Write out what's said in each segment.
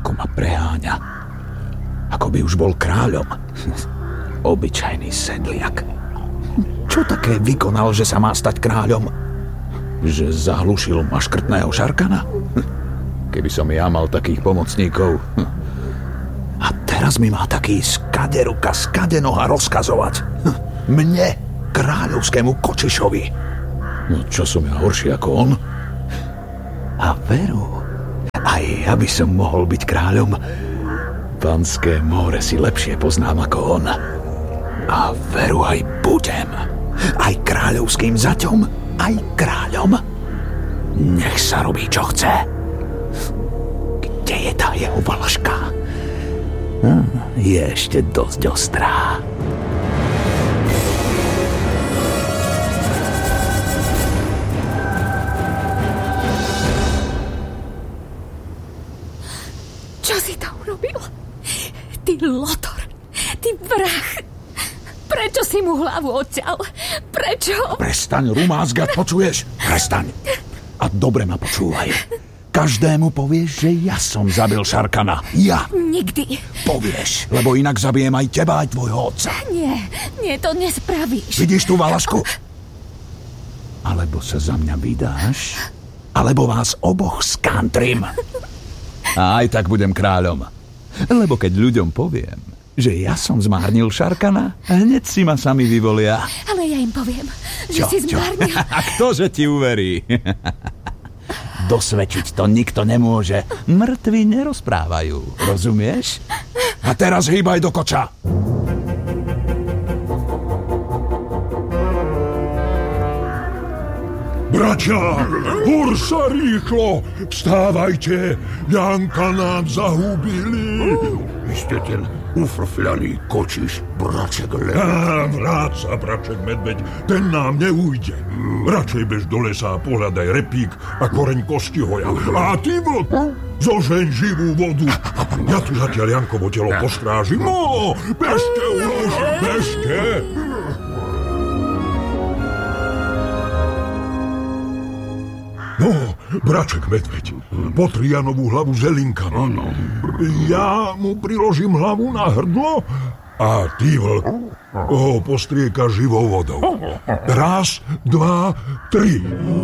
ako ma preháňa. Ako by už bol kráľom. Obyčajný sedliak. Čo také vykonal, že sa má stať kráľom? Že zahlušil maškrtného Šarkana? Keby som ja mal takých pomocníkov. A teraz mi má taký skade ruka, skade noha rozkazovať. Mne, kráľovskému kočišovi. No čo som ja horší ako on? A veru, aj ja by som mohol byť kráľom. Panské more si lepšie poznám ako on. A veru aj budem. Aj kráľovským zaťom, aj kráľom. Nech sa robí, čo chce. Kde je tá jeho valaška? Je ešte dosť ostrá. Čo si to urobil? Ty lotor, ty vrah. Prečo si mu hlavu odťal? Prečo? Prestaň rumázgať, počuješ? Prestaň. A dobre ma počúvaj. Každému povieš, že ja som zabil Šarkana. Ja. Nikdy. Povieš, lebo inak zabijem aj teba, aj tvojho otca. Nie, to nespravíš. Vidíš tú valašku? Alebo sa za mňa vydáš, alebo vás oboch skantrím. A aj tak budem kráľom. Lebo keď ľuďom poviem, že ja som zmárnil Šarkana, hneď si ma sami vyvolia. Ale ja im poviem, že si zmárnil. A ktože ti uverí? Dosvedčiť to nikto nemôže. Mŕtvi nerozprávajú, rozumieš? A teraz hýbaj do koča. Bratia, hur sa rýchlo! Vstávajte, Janka nám zahubili. Vy ste ten ufrfľaný kočiš, Braček Lev. Vráť sa, Braček Medveď, ten nám neujde. Radšej bež do lesa a pohľadaj repík a koreň kostihoja. A ty, vlk, zožeň živú vodu. Ja tu zatiaľ Jankovo telo postrážim. No, bežte, už, bežte. No, Braček Medveď, potri Janovú hlavu zelinkami. Ja mu priložím hlavu na hrdlo a ty, vlk, ho postrieka živou vodou. Raz, dva, tri.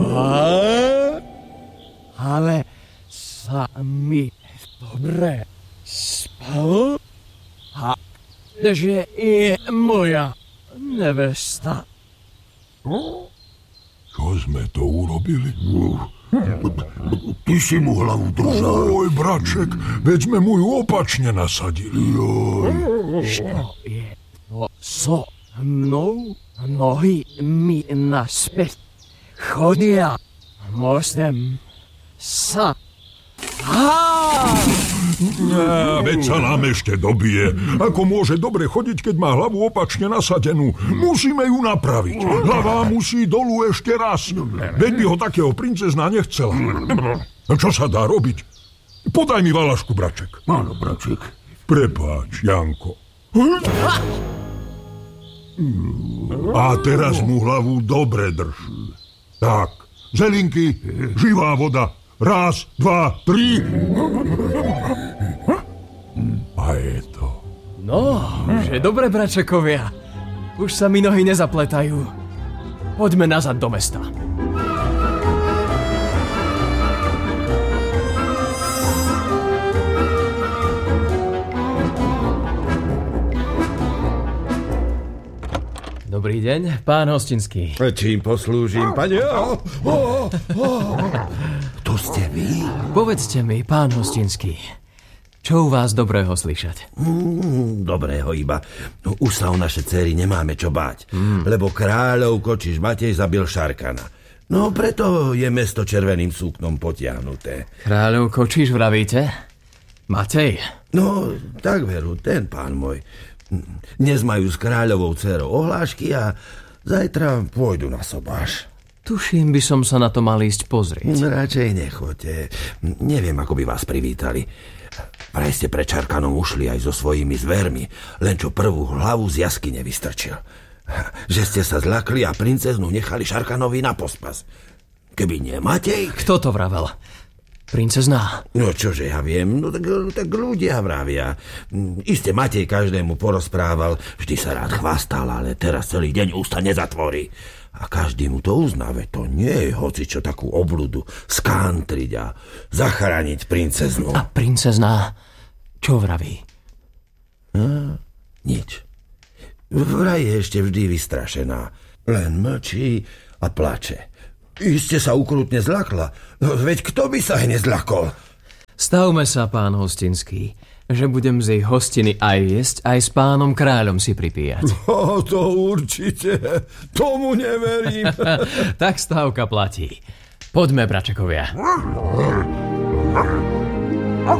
Ale sa mi dobre spalo a že je moja nevesta. Čo sme to urobili? Ty si mu hlavu držal. Oj, Braček, veď sme mu ju opačne nasadili. Čo je to so mnou? Nohy mi naspäť chodia. Môžem sa... Veď sa nám ešte dobije. Ako môže dobre chodiť, keď má hlavu opačne nasadenú? Musíme ju napraviť. Hlava musí dolu ešte raz. Veď by ho takého princezna nechcela. Čo sa dá robiť? Podaj mi valašku, Braček. Áno, Braček. Prepáč, Janko. A teraz mu hlavu dobre drž. Tak, zelinky, živá voda. Raz, dva, tri. A je to. No, že dobre, Bračekovia. Už sa mi nohy nezapletajú. Poďme nazad do mesta. Dobrý deň, pán Hostinský. Čím poslúžim, pane? To ste vy? Povedzte mi, pán Hostinský, čo u vás dobrého slyšať? Dobrého iba. Už sa o naše dcery nemáme čo báť, lebo kráľov kočiš Matej zabil Šarkana. No preto je mesto červeným súknom potiahnuté. Kráľov kočiš, vravíte? Matej? No, tak veru, ten pán môj. Dnes majú s kráľovou dcerou ohlášky a zajtra pôjdu na sobáš. Tuším, by som sa na to mal ísť pozrieť. Radšej nechoďte. Neviem, ako by vás privítali. Vraj ste pred Šarkanom ušli aj so svojimi zvermi, len čo prvú hlavu z jaskyne vystrčil. Že ste sa zľakli a princeznu nechali Šarkanovi na pospas. Keby nie Matej... Kto to vravel? Princezná. No čože ja viem, no tak ľudia vravia. Iste Matej každému porozprával, vždy sa rád chvastal, ale teraz celý deň ústa nezatvorí. A každý mu to uzná, veď to nie je hocičo takú obludu skantriť a zachrániť princeznu. A princezná, čo vraví? Nič. Vraj je ešte vždy vystrašená. Len mlčí a plače. Iste sa ukrutne zľakla. Veď kto by sa jej nezľakol? Stavme sa, pán hostinský, že budem z jej hostiny aj jesť, aj s pánom kráľom si pripíjať. To určite. Tomu neverím. Tak stavka platí. Poďme, bračekovia.